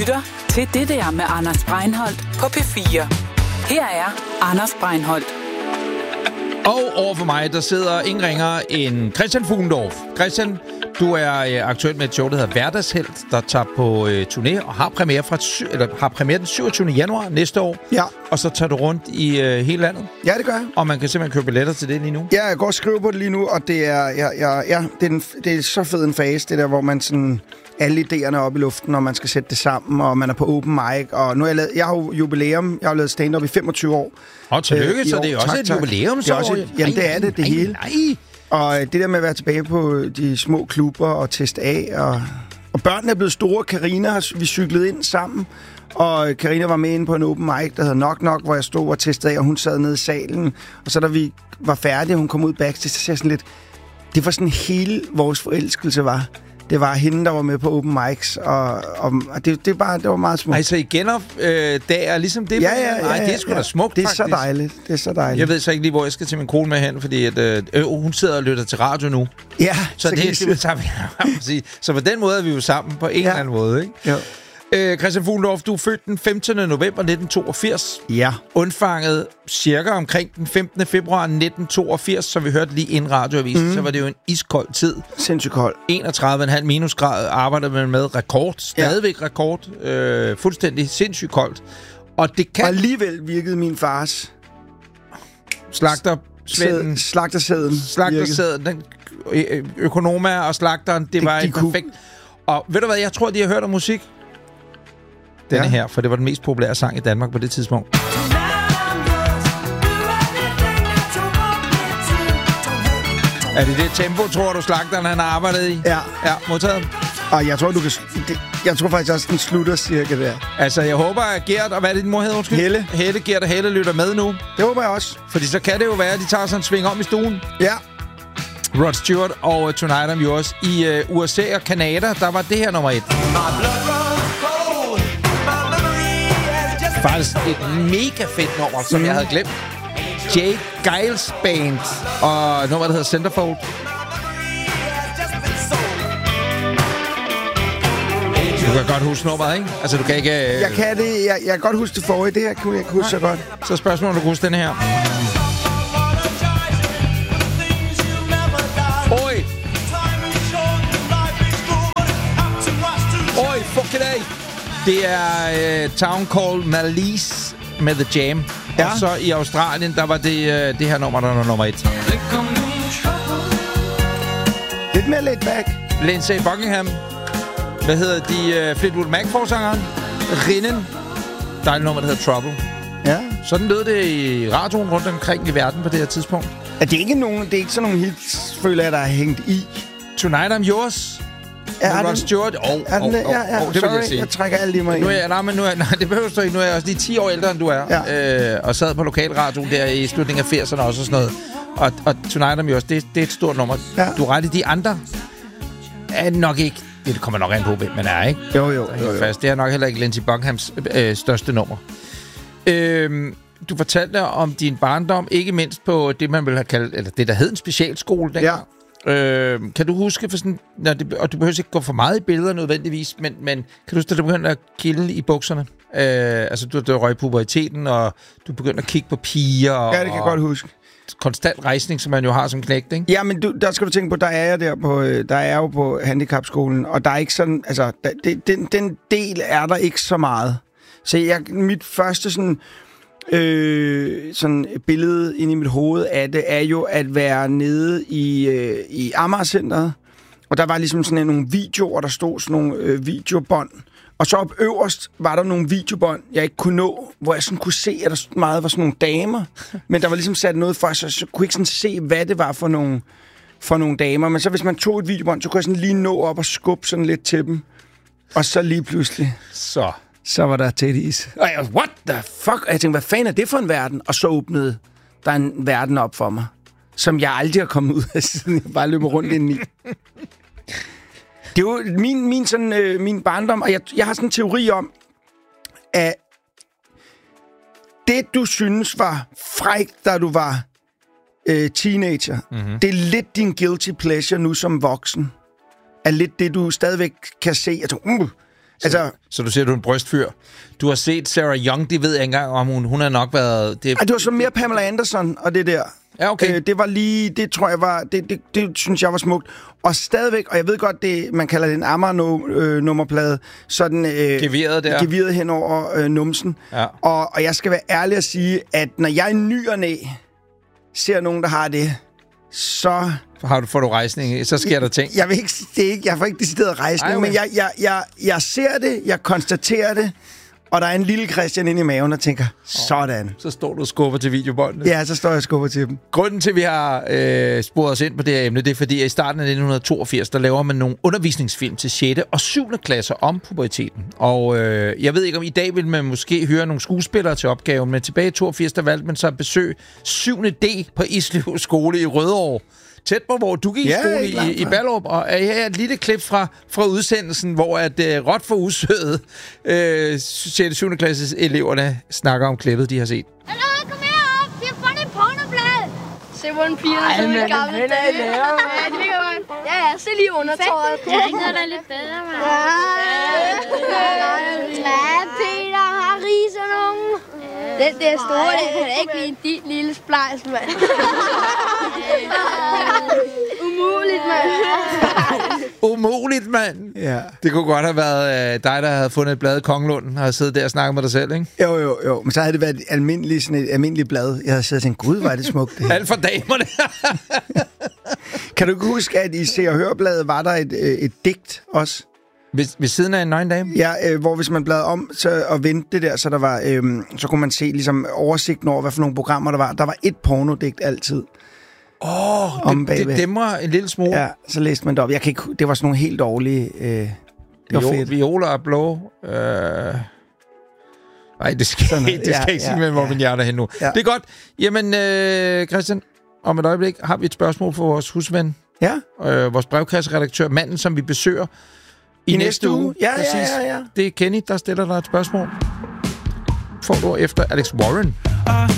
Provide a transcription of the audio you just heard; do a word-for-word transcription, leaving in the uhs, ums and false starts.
lytter til Det der med Anders Breinholt på P fire. Her er Anders Breinholt. Og overfor mig, der sidder ingen ringer end Christian Fugendorf. Christian, du er øh, aktuelt med et show, der hedder Hverdagshelt, der tager på øh, turné og har premiere, fra sy- eller, har premiere den syvogtyvende januar næste år. Ja. Og så tager du rundt i øh, hele landet. Ja, det gør jeg. Og man kan simpelthen købe billetter til det lige nu. Ja, jeg går og skriver på det lige nu, og det er, ja, ja, ja, det er, en, det er så fed en fase, det der, hvor man sådan... alle idéerne op i luften, og man skal sætte det sammen, og man er på open mic, og nu har jeg lavet, jeg har jo jubilæum, jeg har lavet stand-up i femogtyve år. Og tillykke, øh, så det er også tak, et tak. jubilæum, det er også et, jamen, det er det, det nej, hele. Nej. Og det der med at være tilbage på de små klubber og teste af, og, og børnene er blevet store. Karina har vi cyklet ind sammen, og Karina var med inde på en open mic, der hedder Nok Nok, hvor jeg stod og testede af, og hun sad nede i salen, og så da vi var færdige, hun kom ud backstage, så sagde jeg sådan lidt, det var sådan hele vores forelskelse var. Det var hende, der var med på open mics, og, og det, det, bare, det var meget smukt. Altså i genop øh, dag er ligesom det? Ja, ja, ja. Nej, det er sgu ja. da smukt, Det er faktisk. så dejligt. Det er så dejligt. Jeg ved så ikke lige, hvor jeg skal til min kone med hen, fordi at, øh, øh, hun sidder og lytter til radio nu. Ja, så, så det er simpelthen så på den måde er vi jo sammen på en ja. eller anden måde, ikke? Jo. Øh, Christian Fugendorf, du er født den femtende november nitten toogfirs. Ja. Undfanget cirka omkring den femtende februar nitten toogfirs, som vi hørte lige inden radioavisen, mm. så var det jo en iskold tid. Sindssygt kold. enogtredive komma fem minusgrad arbejder man med rekord. Stadigvæk ja. rekord. Øh, fuldstændig sindssygt koldt. Og det kan... Og alligevel virkede min fars... Slagter... Svenden, slagtersæden. Slagtersæden. Den ø- økonoma og slagteren, det, det var de en perfekt... Og ved du hvad, jeg tror, de har hørt om musik. Denne ja. her, for det var den mest populære sang i Danmark på det tidspunkt. Er det det tempo, tror du, slagteren han har arbejdet i? Ja. Ja, modtaget. Og jeg tror, du kan... Det, jeg tror faktisk også, den slutter cirka der. Altså, jeg håber, at Gert, og hvad er det, din mor hedder? Undskyld? Helle. Helle, Gert og Helle lytter med nu. Det håber jeg også. Fordi så kan det jo være, at de tager sådan en sving om i stuen. Ja. Rod Stewart og uh, Tonight I'm Yours. I uh, U S A og Canada, der var det her nummer et. Faktisk et mega fedt nummer, som mm. jeg havde glemt. Jay Giles Band og nummer, der hedder Centerfold. Du kan godt huske nummeret, ikke? Altså, du kan ikke... Øh... Jeg kan det. Jeg, jeg kan godt huske det forrige. Det her kunne jeg huske så godt. Så spørgsmålet, du kan huske den her. Oj! Oj, fuck it af! Det er uh, Town Called Malice med The Jam. Ja. Og så i Australien, der var det, uh, det her nummer, der var nummer et. Lidt mere laid back. Lindsey Buckingham. Hvad hedder de? Uh, Fleetwood Mac-forsangeren. Rinnen. Der er et nummer, der hedder Trouble. Ja. Sådan lød det i radioen rundt omkring i verden på det her tidspunkt. Er det ikke nogen, det er ikke sådan nogle hits, føler jeg, der er hængt i? Tonight I'm Yours. Er Rod Stewart. Åh, er den, oh, oh, ja, ja. oh, det Sorry, vil jeg sige. jeg trækker alt i mig nu er jeg, nej, men nu er, nej, det behøver du ikke. Nu er jeg også lige ti år ældre, end du er. Ja. Øh, og sad på lokalradioen der i slutningen af firserne også og sådan noget. Og, og Tonight I'm Yours, det, det er et stort nummer. Ja. Du er ret i de andre. Er nok ikke... Det kommer nok an på, hvem man er, ikke? Jo, jo. jo, jo. Fast. Det er nok heller ikke Lindsey Buckinghams øh, største nummer. Øh, du fortalte om din barndom, ikke mindst på det, man ville have kaldt... Eller det, der hed en specialskole dengang. Ja. Øh, kan du huske, for sådan, når det, og du behøver ikke gå for meget i billeder nødvendigvis, men, men kan du huske, at du begyndte at kilde i bukserne? Øh, altså, du, du røg i puberteten, og du begyndte at kigge på piger. Og, ja, det kan jeg godt huske. Konstant rejsning, som man jo har som knægt, ikke? Ja, men du, der skal du tænke på, der er jeg der på, der er jo på handicapskolen, og der er ikke sådan, altså, der, det, den, den del er der ikke så meget. Så jeg, mit første sådan... Øh, sådan et billede inde i mit hoved af det, er jo at være nede i, øh, i Amagercenteret. Og der var ligesom sådan nogle videoer, der stod sådan nogle øh, videobånd. Og så op øverst var der nogle videobånd, jeg ikke kunne nå, hvor jeg sådan kunne se, at der meget var sådan nogle damer. Men der var ligesom sat noget for, så jeg kunne ikke sådan se, hvad det var for nogle, for nogle damer. Men så hvis man tog et videobånd, så kunne jeg sådan lige nå op og skubbe sådan lidt til dem. Og så lige pludselig... Så... Så var der tættis. Og jeg, what the fuck? Og jeg tænkte, hvad fanden er det for en verden? Og så åbnede der en verden op for mig, som jeg aldrig har kommet ud af, siden jeg bare løber rundt ind i. Det er jo min, min, sådan, øh, min barndom, og jeg, jeg har sådan en teori om, at det, du synes var frækt, da du var øh, teenager, mm-hmm. det er lidt din guilty pleasure nu som voksen. Er lidt det, du stadigvæk kan se. Jeg tror, uh, Altså, så du siger, du er en brystfyr. Du har set Sarah Young, det ved jeg ikke engang, om hun, hun har nok været... Det, det var så mere Pamela Anderson og det der. Ja, okay. Øh, det var lige, det tror jeg var, det, det, det synes jeg var smukt. Og stadigvæk, og jeg ved godt, det man kalder det en Amager-nummerplade, sådan... Øh, geveret der. Geveret hen over øh, numsen. Ja. Og, og jeg skal være ærlig at sige, at når jeg i ny og næ ser nogen, der har det, så... Har du, får du rejsning, så sker der ting. Jeg vil ikke, det er ikke, jeg får ikke decideret rejsning, Ej, okay. men jeg, jeg, jeg, jeg ser det, jeg konstaterer det, og der er en lille Christian inde i maven, der tænker, sådan. Så står du og skubber til videobåndene. Ja, så står jeg og skubber til dem. Grunden til, at vi har øh, sporet os ind på det her emne, det er fordi, at i starten af nitten toogfirs, der laver man nogle undervisningsfilm til sjette og syvende klasser om puberteten. Og øh, jeg ved ikke, om i dag vil man måske høre nogle skuespillere til opgaven, men tilbage i toogfirs, der valgte man så at besøge syvende D på Islev Skole i Rødovre. Tæt på, hvor du gik i ja, skole i, i Ballerup. Og her er et lille klip fra, fra udsendelsen, hvor at uh, råt for usødet øh, sjette og syvende klasses eleverne snakker om klippet, de har set. Hallo, kom herop! Vi har fundet et pornoblad! Se, hvor en pige er så i gamle dage. Ja, ja, se lige undertøjet. Ja, ikke noget, der er lidt bedre, man. Ja, Peter har riser nogen. Den der store, det kan ikke blive en din lille splejs, mand. Umuligt, mand. Umuligt, mand. Ja. Det kunne godt have været øh, dig, der havde fundet et blad i Kongelunden og havde siddet der og snakket med dig selv, ikke? Jo, jo, jo. Men så havde det været et almindeligt, sådan et almindeligt blad. Jeg havde siddet og tænkt, gud, hvor er det smukt. Det alt for damerne. Kan du ikke huske, at i Se og Hør-bladet var der et, et digt også? Ved, ved siden af en nøgen dame? Ja, øh, hvor hvis man bladrede om så, og vendte det der, så, der var, øh, så kunne man se ligesom, oversigten over, hvad for nogle programmer der var. Der var et pornodigt altid. Åh, oh, det, det dæmmer en lille smule. Ja, så læste man det op. Jeg kan ikke, det var sådan nogle helt dårlige... Øh, det var Viol, fedt. Violer og blå. Øh... Nej, det skal, sådan, det skal ja, ikke ja, sige med, hvor ja. min hjerte er hen nu. Ja. Det er godt. Jamen, øh, Christian, om et øjeblik har vi et spørgsmål for vores husven. Ja. Øh, vores brevkasseredaktør, manden, som vi besøger i, I næste, næste uge. uge. Ja, ja, ja, ja. Det er Kenny, der stiller dig et spørgsmål. Får du efter Alex Warren.